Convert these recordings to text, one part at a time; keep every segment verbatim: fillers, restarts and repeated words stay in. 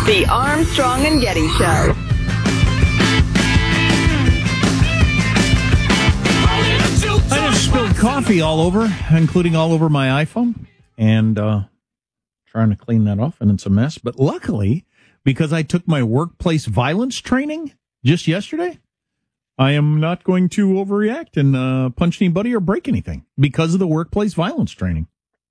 The Armstrong and Getty Show. I just spilled coffee all over, including all over my iPhone, and uh, trying to clean that off, and it's a mess. But luckily, because I took my workplace violence training just yesterday, I am not going to overreact and uh, punch anybody or break anything because of the workplace violence training.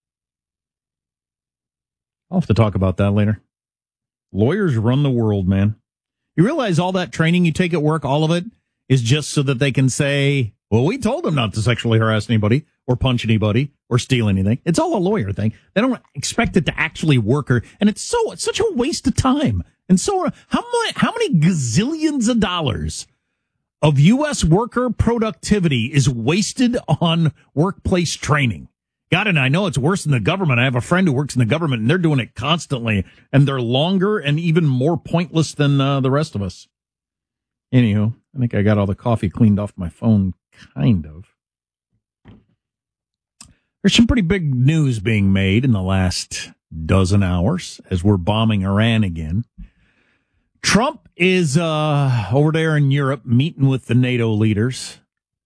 I'll have to talk about that later. Lawyers run the world, man. You realize all that training you take at work, all of it, is just so that they can say, well, we told them not to sexually harass anybody or punch anybody or steal anything. It's all a lawyer thing. They don't expect it to actually work. Or, and it's so it's such a waste of time. And so how many, how many gazillions of dollars of U S worker productivity is wasted on workplace training? God, and I know it's worse than the government. I have a friend who works in the government, and they're doing it constantly, and they're longer and even more pointless than uh, the rest of us. Anywho, I think I got all the coffee cleaned off my phone, kind of. There's some pretty big news being made in the last dozen hours as we're bombing Iran again. Trump is uh, over there in Europe meeting with the NATO leaders.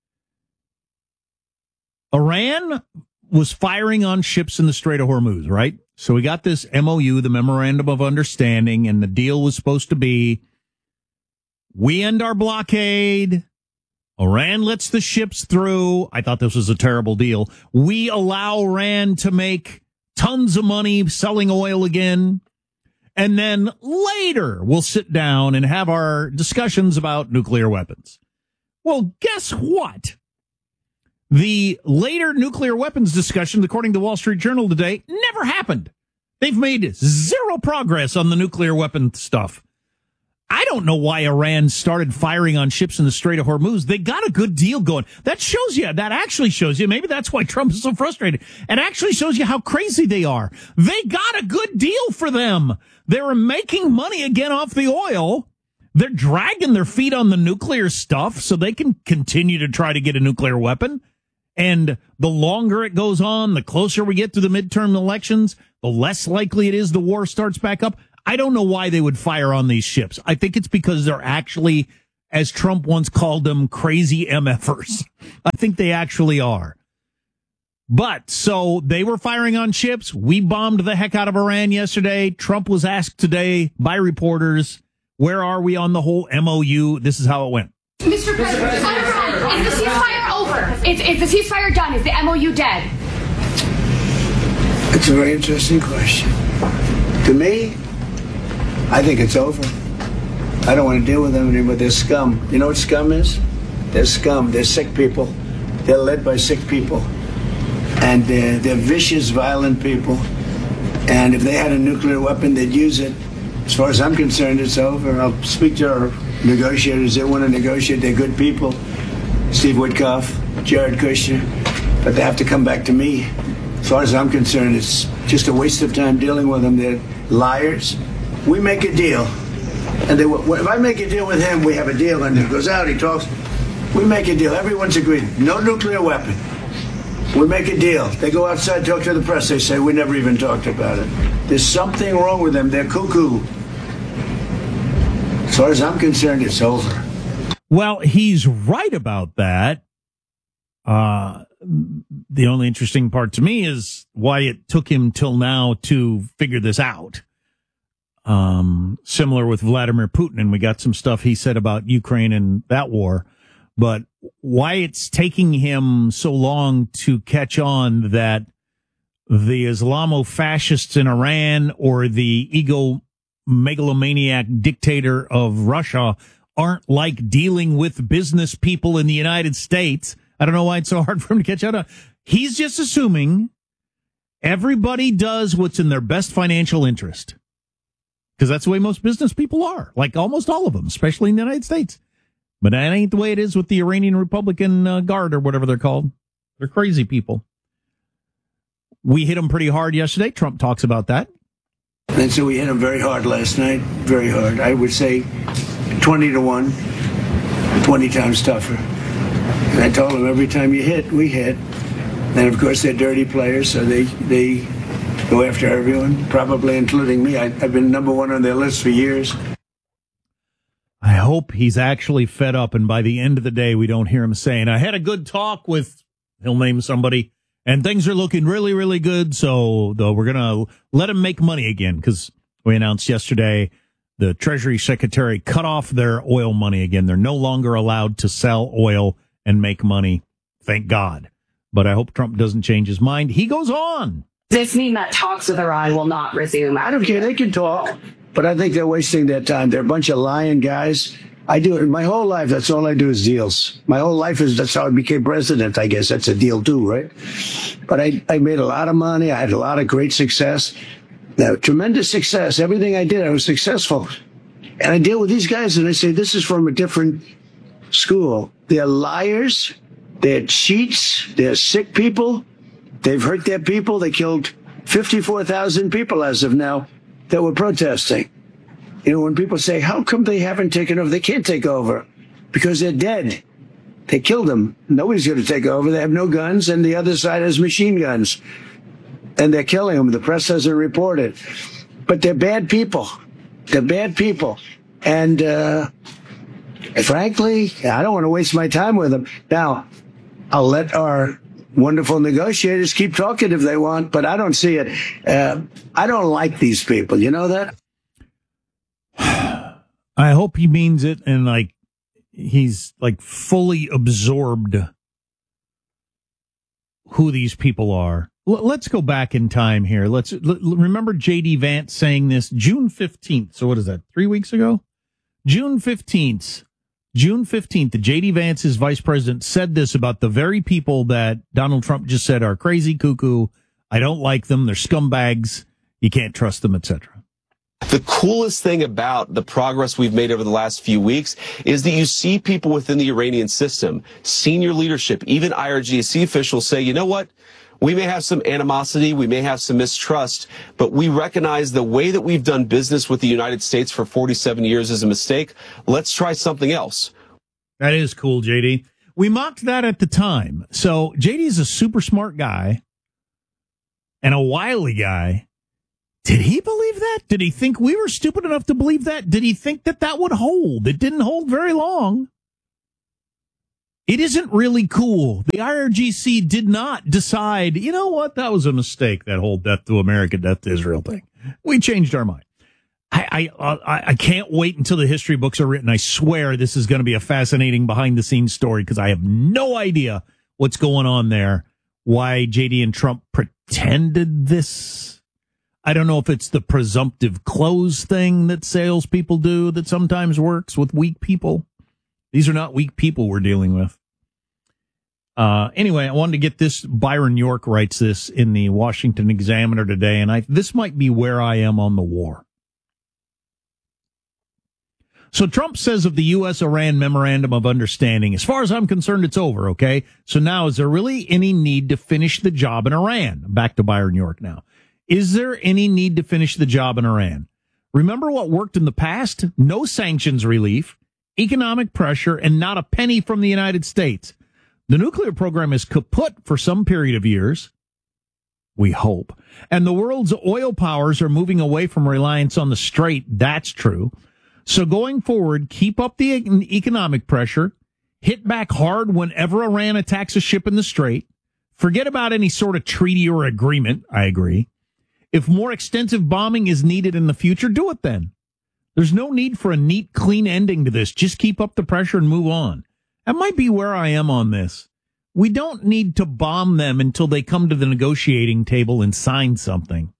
Iran was firing on ships in the Strait of Hormuz, right? So we got this M O U, the Memorandum of Understanding, and the deal was supposed to be, we end our blockade, Iran lets the ships through. I thought this was a terrible deal. We allow Iran to make tons of money selling oil again. And then later we'll sit down and have our discussions about nuclear weapons. Well, guess what? The later nuclear weapons discussions, according to the Wall Street Journal today, never happened. They've made zero progress on the nuclear weapon stuff. I don't know why Iran started firing on ships in the Strait of Hormuz. They got a good deal going. That shows you, that actually shows you, maybe that's why Trump is so frustrated. It actually shows you how crazy they are. They got a good deal for them. They were making money again off the oil. They're dragging their feet on the nuclear stuff so they can continue to try to get a nuclear weapon. And the longer it goes on, the closer we get to the midterm elections, the less likely it is the war starts back up. I don't know why they would fire on these ships. I think it's because they're actually, as Trump once called them, crazy M F ers. I think they actually are. But, so they were firing on ships. We bombed the heck out of Iran yesterday. Trump was asked today by reporters, where are we on the whole M O U? This is how it went. Mister President, is the ceasefire over? Is, is the ceasefire done? Is the M O U dead? It's a very interesting question. To me, I think it's over. I don't want to deal with them anymore. They're scum. You know what scum is? They're scum. They're sick people. They're led by sick people. And they're, they're vicious, violent people. And if they had a nuclear weapon, they'd use it. As far as I'm concerned, it's over. I'll speak to our negotiators. They want to negotiate. They're good people. Steve Witkoff, Jared Kushner. But they have to come back to me. As far as I'm concerned, it's just a waste of time dealing with them. They're liars. We make a deal. And they, if I make a deal with him, we have a deal. And he goes out, he talks. We make a deal. Everyone's agreed. No nuclear weapon. We make a deal. They go outside, talk to the press. They say, we never even talked about it. There's something wrong with them. They're cuckoo. As far as I'm concerned, it's over. Well, he's right about that. Uh, the only interesting part to me is why it took him till now to figure this out. Um, similar with Vladimir Putin, and we got some stuff he said about Ukraine and that war, but why it's taking him so long to catch on that the Islamo-fascists in Iran or the ego megalomaniac dictator of Russia aren't like dealing with business people in the United States. I don't know why it's so hard for him to catch on. He's just assuming everybody does what's in their best financial interest. Because that's the way most business people are, like almost all of them, especially in the United States. But that ain't the way it is with the Iranian Republican uh, Guard or whatever they're called. They're crazy people. We hit them pretty hard yesterday. Trump talks about that. And so we hit them very hard last night, very hard. I would say twenty to one, twenty times tougher. And I told them every time you hit, we hit. And of course they're dirty players, so they they go after everyone, probably including me. I, I've been number one on their list for years. I hope he's actually fed up, and by the end of the day, we don't hear him saying, I had a good talk with, he'll name somebody, and things are looking really, really good, so though we're going to let him make money again, because we announced yesterday the Treasury Secretary cut off their oil money again. They're no longer allowed to sell oil and make money, thank God. But I hope Trump doesn't change his mind. He goes on. Does this mean that talks with Iran will not resume? I don't care. They can talk. But I think they're wasting their time. They're a bunch of lying guys. I do it my whole life. That's all I do is deals. My whole life is that's how I became president. I guess that's a deal too, right? But I, I made a lot of money. I had a lot of great success. Now, tremendous success. Everything I did, I was successful. And I deal with these guys and I say, this is from a different school. They're liars. They're cheats. They're sick people. They've hurt their people. They killed fifty-four thousand people as of now that were protesting. You know, when people say, how come they haven't taken over? They can't take over because they're dead. They killed them. Nobody's going to take over. They have no guns, and the other side has machine guns. And they're killing them. The press doesn't report it. But they're bad people. They're bad people. And uh, frankly, I don't want to waste my time with them. Now, I'll let our wonderful negotiators keep talking if they want, but I don't see it. Uh, I don't like these people. You know that? I hope he means it and like he's like fully absorbed who these people are. L- let's go back in time here. Let's l- remember J D Vance saying this June fifteenth. So what is that? Three weeks ago? June fifteenth. June fifteenth, the J D Vance, his vice president, said this about the very people that Donald Trump just said are crazy cuckoo. I don't like them. They're scumbags. You can't trust them, et cetera. The coolest thing about the progress we've made over the last few weeks is that you see people within the Iranian system, senior leadership, even I R G C officials say, you know what? We may have some animosity, we may have some mistrust, but we recognize the way that we've done business with the United States for forty-seven years is a mistake. Let's try something else. That is cool, J D. We mocked that at the time. So J D is a super smart guy and a wily guy. Did he believe that? Did he think we were stupid enough to believe that? Did he think that that would hold? It didn't hold very long. It isn't really cool. The I R G C did not decide, you know what, that was a mistake, that whole death to America, death to Israel thing. We changed our mind. I I, uh, I can't wait until the history books are written. I swear this is going to be a fascinating behind-the-scenes story because I have no idea what's going on there, why J D and Trump pretended this. I don't know if it's the presumptive close thing that salespeople do that sometimes works with weak people. These are not weak people we're dealing with. Uh, anyway, I wanted to get this. Byron York writes this in the Washington Examiner today, and I this might be where I am on the war. So Trump says of the U S Iran Memorandum of Understanding, as far as I'm concerned, it's over, okay? So now, is there really any need to finish the job in Iran? Back to Byron York now. Is there any need to finish the job in Iran? Remember what worked in the past? No sanctions relief, economic pressure, and not a penny from the United States. The nuclear program is kaput for some period of years. We hope. And the world's oil powers are moving away from reliance on the Strait. That's true. So going forward, keep up the economic pressure, hit back hard whenever Iran attacks a ship in the Strait. Forget about any sort of treaty or agreement. I agree. If more extensive bombing is needed in the future, do it then. There's no need for a neat, clean ending to this. Just keep up the pressure and move on. That might be where I am on this. We don't need to bomb them until they come to the negotiating table and sign something.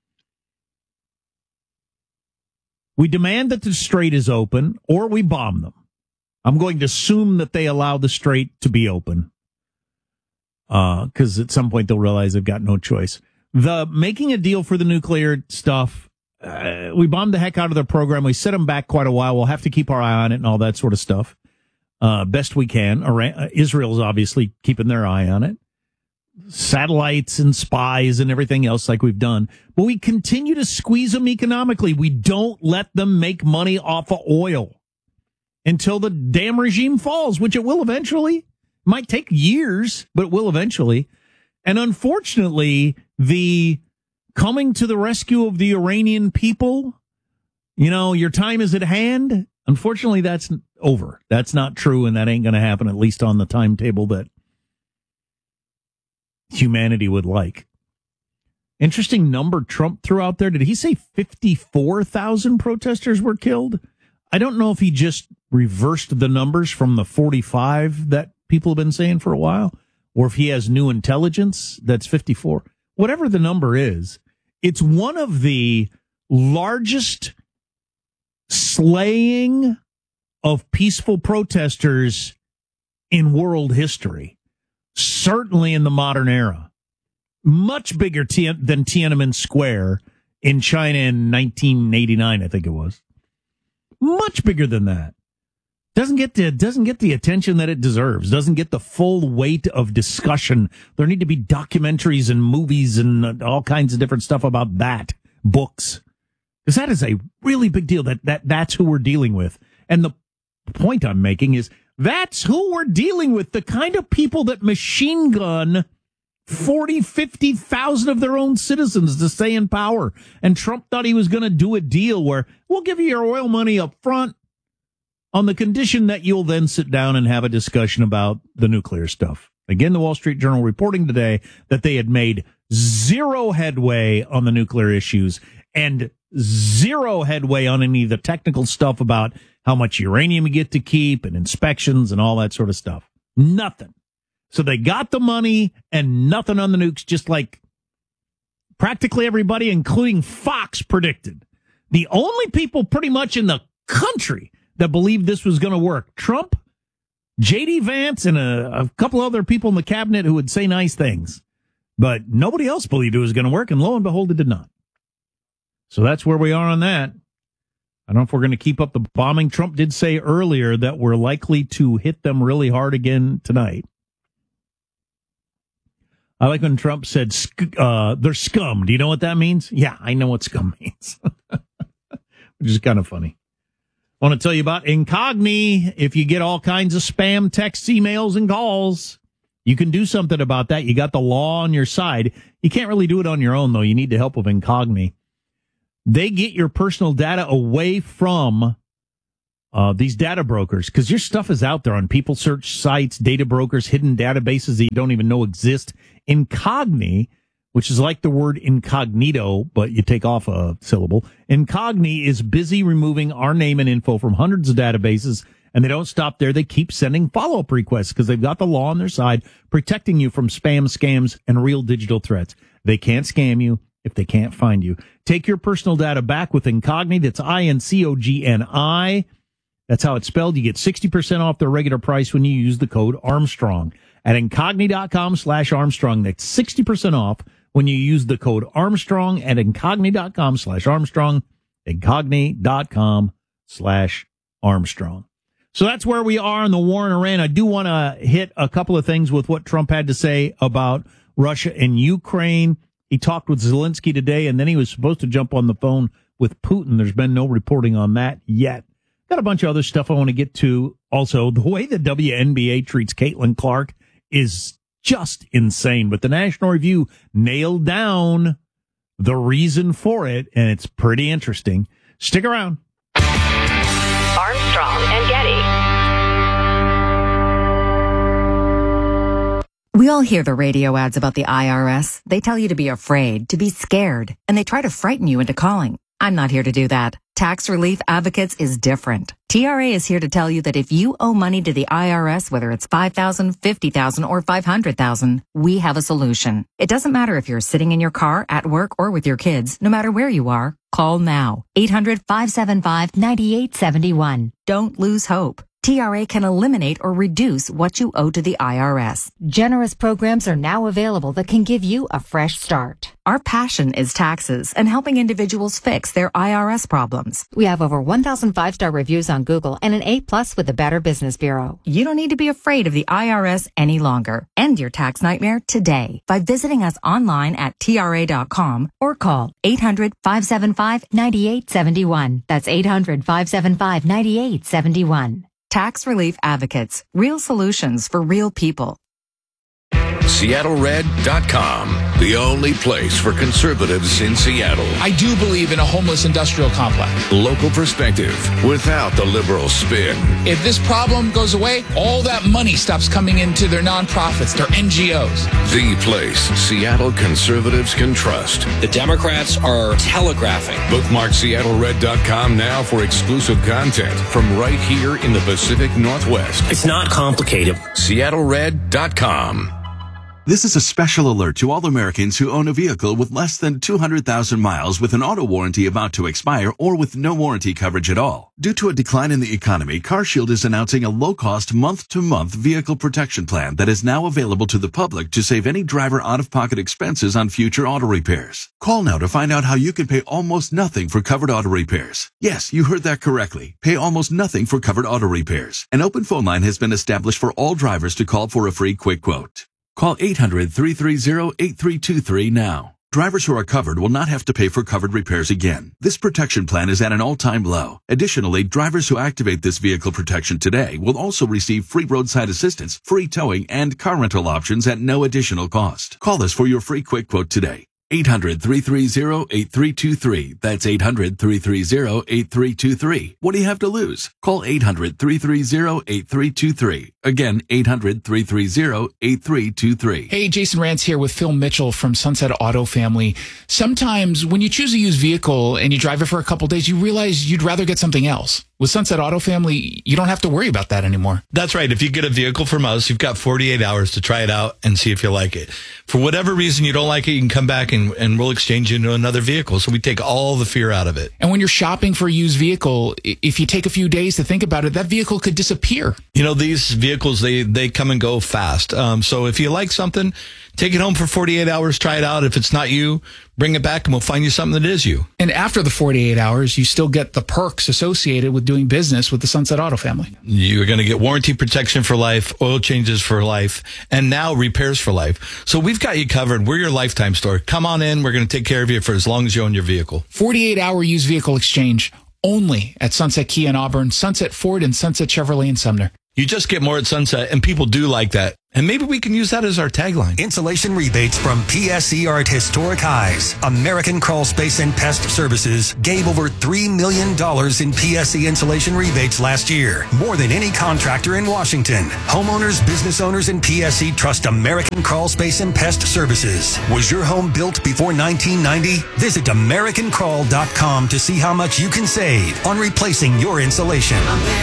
We demand that the Strait is open, or we bomb them. I'm going to assume that they allow the Strait to be open, because uh, at some point they'll realize they've got no choice. The making a deal for the nuclear stuff, uh, we bombed the heck out of their program. We set them back quite a while. We'll have to keep our eye on it and all that sort of stuff. Uh, best we can. Iran, uh, Israel's obviously keeping their eye on it. Satellites and spies and everything else like we've done. But we continue to squeeze them economically. We don't let them make money off of oil until the damn regime falls, which it will eventually. It might take years, but it will eventually. And unfortunately, the coming to the rescue of the Iranian people. You know, your time is at hand. Unfortunately, that's over. That's not true, and that ain't going to happen, at least on the timetable that humanity would like. Interesting number Trump threw out there. Did he say fifty-four thousand protesters were killed? I don't know if he just reversed the numbers from the forty-five that people have been saying for a while, or if he has new intelligence that's fifty-four. Whatever the number is, it's one of the largest slaying of peaceful protesters in world history, certainly in the modern era. Much bigger t- than Tiananmen Square in China in nineteen eighty-nine, I think it was. Much bigger than that. Doesn't get the doesn't get the attention that it deserves. Doesn't get the full weight of discussion. There need to be documentaries and movies and all kinds of different stuff about that. Books. Because that is a really big deal. That that that's who we're dealing with. And the point I'm making is that's who we're dealing with. The kind of people that machine gun forty, fifty thousand of their own citizens to stay in power. And Trump thought he was going to do a deal where we'll give you your oil money up front on the condition that you'll then sit down and have a discussion about the nuclear stuff. Again, the Wall Street Journal reporting today that they had made zero headway on the nuclear issues and zero headway on any of the technical stuff about how much uranium you get to keep and inspections and all that sort of stuff. Nothing. So they got the money and nothing on the nukes, just like practically everybody, including Fox, predicted. The only people pretty much in the country that believed this was going to work, Trump, J D Vance, and a, a couple other people in the cabinet who would say nice things. But nobody else believed it was going to work, and lo and behold, it did not. So that's where we are on that. I don't know if we're going to keep up the bombing. Trump did say earlier that we're likely to hit them really hard again tonight. I like when Trump said, uh, they're scum. Do you know what that means? Yeah, I know what scum means. Which is kind of funny. I want to tell you about Incogni. If you get all kinds of spam texts, emails, and calls, you can do something about that. You got the law on your side. You can't really do it on your own, though. You need the help of Incogni. They get your personal data away from uh, these data brokers, because your stuff is out there on people search sites, data brokers, hidden databases that you don't even know exist. Incogni, which is like the word incognito, but you take off a syllable. Incogni is busy removing our name and info from hundreds of databases, and they don't stop there. They keep sending follow-up requests because they've got the law on their side, protecting you from spam, scams, and real digital threats. They can't scam you if they can't find you. Take your personal data back with Incogni. That's I N C O G N I. That's how it's spelled. You get sixty percent off their regular price when you use the code Armstrong at incogni.com slash Armstrong. That's sixty percent off when you use the code Armstrong at incogni.com slash Armstrong, incogni.com slash Armstrong. So that's where we are in the war in Iran. I do want to hit a couple of things with what Trump had to say about Russia and Ukraine. He talked with Zelensky today, and then he was supposed to jump on the phone with Putin. There's been no reporting on that yet. Got a bunch of other stuff I want to get to. Also, the way the W N B A treats Caitlin Clark is just insane. But the National Review nailed down the reason for it, and it's pretty interesting. Stick around. Armstrong and Getty. We all hear the radio ads about the I R S. They tell you to be afraid, to be scared, and they try to frighten you into calling. I'm not here to do that. Tax Relief Advocates is different. T R A is here to tell you that if you owe money to the I R S, whether it's five thousand dollars, fifty thousand dollars, or five hundred thousand dollars, we have a solution. It doesn't matter if you're sitting in your car, at work, or with your kids. No matter where you are, call now. eight hundred, five seven five, nine eight seven one. Don't lose hope. T R A can eliminate or reduce what you owe to the I R S. Generous programs are now available that can give you a fresh start. Our passion is taxes and helping individuals fix their I R S problems. We have over one thousand five-star reviews on Google and an A plus with the Better Business Bureau. You don't need to be afraid of the I R S any longer. End your tax nightmare today by visiting us online at T R A dot com or call eight hundred, five seven five, nine eight seven one. That's eight hundred, five seven five, nine eight seven one. Tax Relief Advocates. Real solutions for real people. Seattle Red dot com. the only place for conservatives in Seattle. I do believe in a homeless industrial complex. Local perspective without the liberal spin. If this problem goes away, all that money stops coming into their nonprofits, their N G Os. The place Seattle conservatives can trust. The Democrats are telegraphing. Bookmark Seattle Red dot com now for exclusive content from right here in the Pacific Northwest. It's not complicated. Seattle Red dot com. This is a special alert to all Americans who own a vehicle with less than two hundred thousand miles with an auto warranty about to expire or with no warranty coverage at all. Due to a decline in the economy, CarShield is announcing a low-cost month-to-month vehicle protection plan that is now available to the public to save any driver out-of-pocket expenses on future auto repairs. Call now to find out how you can pay almost nothing for covered auto repairs. Yes, you heard that correctly. Pay almost nothing for covered auto repairs. An open phone line has been established for all drivers to call for a free quick quote. Call eight hundred, three three zero, eight three two three now. Drivers who are covered will not have to pay for covered repairs again. This protection plan is at an all-time low. Additionally, drivers who activate this vehicle protection today will also receive free roadside assistance, free towing, and car rental options at no additional cost. Call us for your free quick quote today. eight hundred, three three zero, eight three two three. That's eight hundred, three three zero, eight three two three. What do you have to lose? Call eight hundred, three three zero, eight three two three. Again, eight hundred, three three zero, eight three two three. Hey, Jason Rance here with Phil Mitchell from Sunset Auto Family. Sometimes when you choose a used vehicle and you drive it for a couple days, you realize you'd rather get something else. With Sunset Auto Family, you don't have to worry about that anymore. That's right. If you get a vehicle from us, you've got forty-eight hours to try it out and see if you like it. For whatever reason you don't like it, you can come back and, and we'll exchange you into another vehicle. So we take all the fear out of it. And when you're shopping for a used vehicle, if you take a few days to think about it, that vehicle could disappear. You know, these vehicles, they, they come and go fast. Um, so if you like something, take it home for forty-eight hours, try it out. If it's not you, bring it back and we'll find you something that is you. And after the forty-eight hours, you still get the perks associated with doing business with the Sunset Auto Family. You're going to get warranty protection for life, oil changes for life, and now repairs for life. So we've got you covered. We're your lifetime store. Come on in. We're going to take care of you for as long as you own your vehicle. forty-eight hour used vehicle exchange only at Sunset Kia in Auburn, Sunset Ford, and Sunset Chevrolet in Sumner. You just get more at Sunset, and people do like that. And maybe we can use that as our tagline. Insulation rebates from P S E are at historic highs. American Crawl Space and Pest Services gave over three million dollars in P S E insulation rebates last year, more than any contractor in Washington. Homeowners, business owners, and P S E trust American Crawl Space and Pest Services. Was your home built before nineteen ninety? Visit American Crawl dot com to see how much you can save on replacing your insulation.